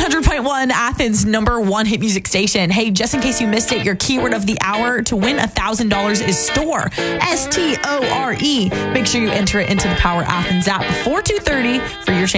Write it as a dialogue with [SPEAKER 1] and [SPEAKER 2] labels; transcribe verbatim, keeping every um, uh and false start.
[SPEAKER 1] hundred point one, Athens' number one hit music station. Hey, just in case you missed it, your keyword of the hour to win one thousand dollars is store. S T O R E. Make sure you enter it into the Power Athens app before two thirty for your chance